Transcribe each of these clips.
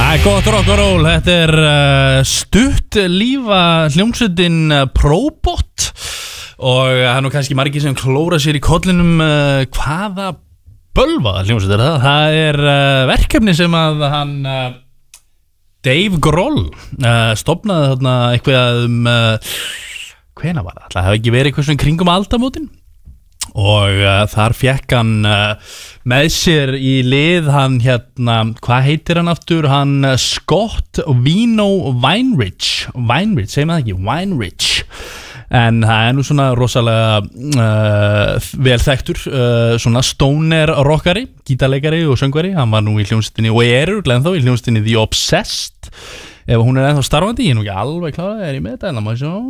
Gott rock'n'roll, þetta stutt lífa hljómsveitin Probot og það nú kannski margir sem klóra sér í kollinum hvaða bölvaða hljómsveit það? Það verkefni sem að hann Dave Grohl stofnaði þarna eitthvað hvenær var það? Það hefði ekki verið eitthvað svona kringum aldamótin og þar fekk hann með sér í lið hann hvað heitir hann aftur? Hann Scott Vino Weinrich, segir maður ekki? Weinrich, en það nú svona rosalega vel þekktur svona stoner rockari, gítarleikari og söngvari. Hann var nú í hljómsveitinni og örugglega ennþá í hljómsveitinni The Obsessed, ef hún ennþá starfandi. Ég nú ekki alveg klárað, ég með þetta en það má sjá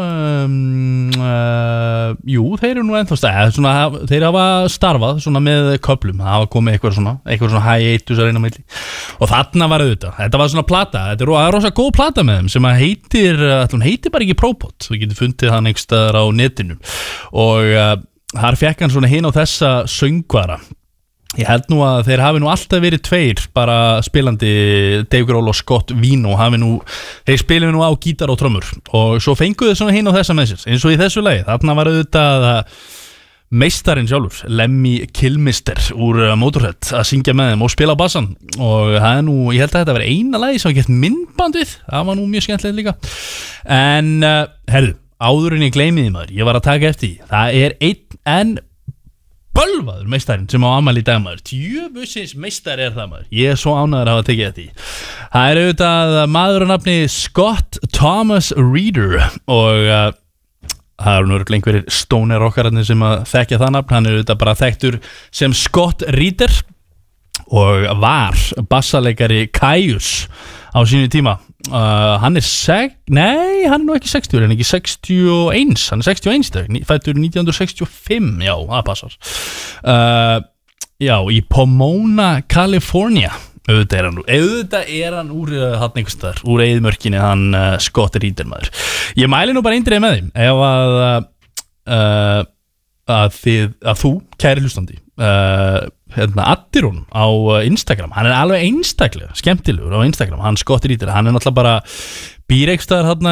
jú, þeir nú ennþá svona, þeir hafa starfað svona með köplum, það hafa komið eitthvað svona hiatus að reyna milli og þarna var þetta var svona plata, þetta rosa góð plata með þeim sem að heitir bara ekki Probot, þú getur fundið hann einhvers staðar á netinu og þar fekk hann svona hin á þessa söngvara. Ég held nú að þeir hafi nú alltaf verið tveir bara spilandi, Dave Grohl og Scott Vino þeir spiluðu nú á gítar og trommur og svo fenguðu svona hinn á þessa með sér eins og í þessu lagi. Þarna var auðvitað meistarinn sjálfur, Lemmy Kilmister úr Motorhead að syngja með þeim og spila á bassan og það nú, ég held að þetta var eina lagi sem var gert myndband við, það var nú mjög skemmtilegt líka. En herðu, áður en ég gleymi því maður, ég var að taka eftir því, það einn bölvaður meistarinn sem á afmæli í dag maður. Djöfusins meistari það maður. Ég svo ánægður að hafa tekið þetta í. Það auðvitað maður á nafni Scott Thomas Reeder og það nú einhverjir stoner rockararnir sem að þekkja það nafn. Hann auðvitað bara þekktur sem Scott Reeder og var bassaleikari Kyuss á sínu tíma. Hann hann nú ekki 60, hann ekki 61, hann 61 dag, fættur 1965, já, það passar. Já, í Pomona, California, auðvitað hann úr hann einhvers staðar, úr eyðimörkinni, hann Scott Reeder maður. Ég mæli nú bara eindreið með þeim, ef að þú, kæri hlustandi, addir hún á Instagram, hann alveg einstaklega skemmtilegur á Instagram, hann Scott Reeder, hann náttúrulega bara býr einhverstaðar hérna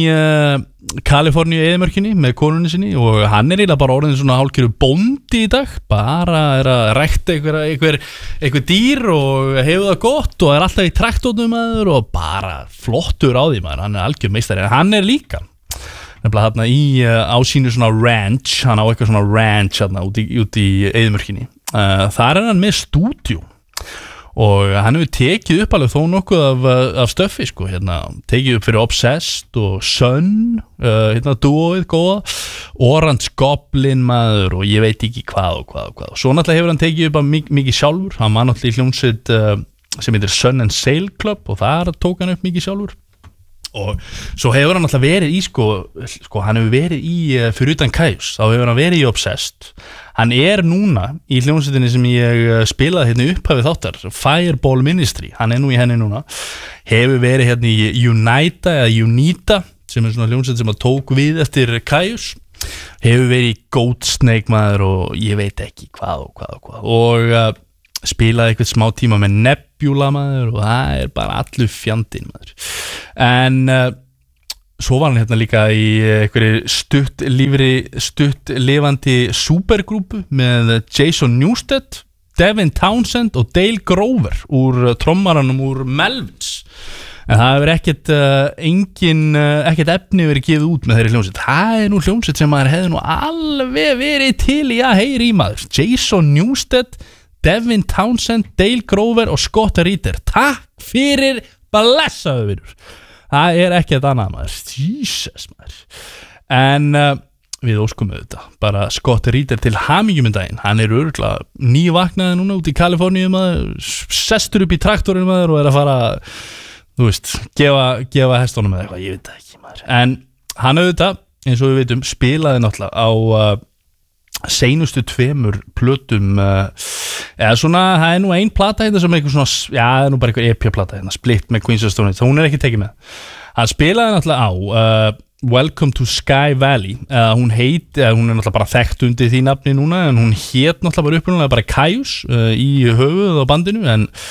í Kaliforníu eyðimörkinni með konunni sinni og hann eiginlega bara orðin svona hálfgerður bóndi í dag, bara að rækta einhver dýr og hefur það gott og alltaf í traktónum maður og bara flottur á því maður, hann algjör meistari. En hann líka nefnilega hérna á sínu svona ranch, hann á eitthvað svona ranch hérna út í eyðimörkinni. Þar hann með stúdíu og hann hefur tekið upp alveg þó nokkuð af stöffi sko, tekið upp fyrir Obsessed og Sun, dúóið góða, Orange Goblin maður og ég veit ekki hvað og svo náttúrulega hefur hann tekið upp að mikið sjálfur. Hann var náttúrulega í hljómsveit sem heitir Sun and Sail Club og þar tók hann upp mikið sjálfur og svo hefur hann alltaf verið í hann hefur verið í fyrir utan Kyuss, þá hefur hann verið í Obsessed. Hann núna í hljómsveitinni sem ég spilaði hérna upphafið þáttar, Fireball Ministry, hann nú í henni núna, hefur verið hérna í Unita sem svona hljómsveit sem að tók við eftir Kyuss, hefur verið í Goatsnake maður og ég veit ekki hvað og spilaði eitthvað smá tíma með Nebula maður og það bara allur fjandinn maður. En svo var hann hérna líka í einhverju stutt lifandi supergrúpu með Jason Newsted, Devin Townsend og Dale Grover úr trommaranum úr Melvins. En það hefur ekkert efni verið gefið út með þeirri hljómsveit. Það nú hljómsveit sem maður hefði nú alveg verið til í að heyra í maður. Jason Newsted, Devin Townsend, Dale Grover og Scott Reeder. Takk fyrir blessaðu vinur. Það ekkert annað maður. Jesus maður. En við óskum auðvitað bara Scott Reeder til hamingju með daginn. Hann örugglega nývaknaði núna út í Kaliforníu maður, sestur upp í traktorinn maður og að fara, þú veist, gefa hestunum eða eitthvað, ég veit það ekki maður. En hann auðvitað, eins og við veitum, spilaði náttúrulega á seinustu tveimur plötum eða svona, það nú ein plata hérna sem eitthvað svona, já, það nú bara eitthvað EP-plata hérna, Split með Queens of Stone Age, hún ekki tekið með. Hann spilaði náttúrulega á Welcome to Sky Valley, hún náttúrulega bara þekkt undir því nafni núna, en hún hét náttúrulega bara upprunalega bara Kyuss í höfuð á bandinu, en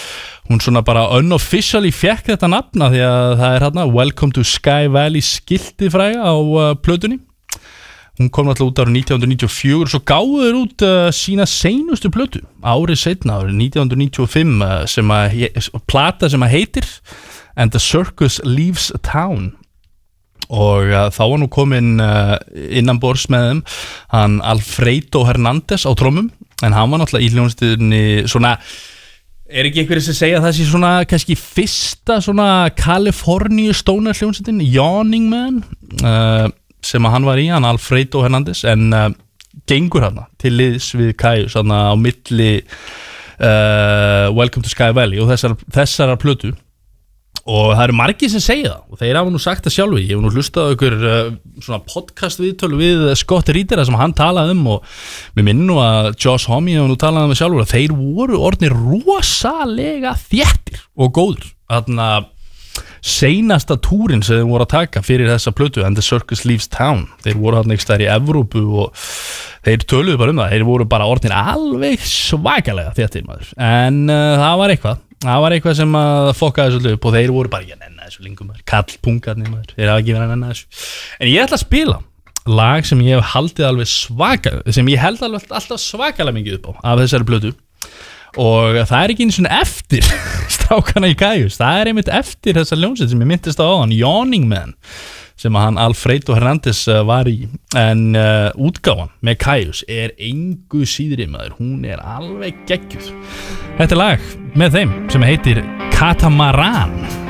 hún svona bara unofficially fekk þetta nafna því að það hérna Welcome to Sky Valley skiltið fræga á plötunni. Hún kom náttúrulega út árið 1994 og svo gáðu þeir út sína seinustu plötu árið seinna, árið 1995 plata sem heitir And the Circus Leaves Town og þá var nú komin innanborðs með þeim hann Alfredo Hernandez á trommum en hann var náttúrulega í hljómsveitinni svona ekki einhverjir sem segja að það sé svona kannski fyrsta svona Kaliforníu stónar hljómsveitin Yawning Man sem að hann var í, hann Alfredo Hernandez en gengur hann til liðs við Kyuss hann á milli Welcome to Sky Valley og þessara plötu og það eru margir sem segja það og þeir hafa nú sagt það sjálfi, ég hef nú hlustað á ykkur svona podcast viðtölu við Scott Reeder sem hann talaði og mér minn nú að Josh Homme hefur nú talað sjálfur að þeir voru orðnir rosalega þéttir og góður þarna seinasta túrin sem þeir voru að taka fyrir þessa plötu And the Circus Leaves Town þeir voru hann ekki stær í Evrópu og þeir töluðu bara það þeir voru bara orðnir alveg svakalega þéttir maður en það var eitthvað sem að fokkaði þessu upp og þeir voru bara, nenna þessu lingum maður, kallpungarnir maður, þeir hafa ekki verið að nenna þessu. En ég ætla að spila lag sem ég hef haldið alveg sem ég held alveg alltaf svakalega mikið upp á af þessari plötu og það er ekki einu svona eftir strákana í Kyuss, það er einmitt eftir þessar hljómsveit sem ég minntist á áðan, Yawning Man sem að hann Alfredo Hernandez var í en útgáfan með Kyuss er engu síðri maður, hún er alveg geggjuð. Þetta er lag með þeim sem heitir Catamaran.